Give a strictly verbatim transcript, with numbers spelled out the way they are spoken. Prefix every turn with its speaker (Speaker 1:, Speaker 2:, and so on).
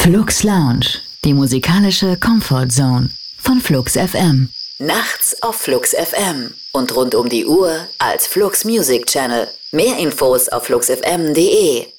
Speaker 1: Flux Lounge, die musikalische Comfort Zone von Flux F M. Nachts auf Flux F M und rund um die Uhr als Flux Music Channel. Mehr Infos auf flux f m punkt d e.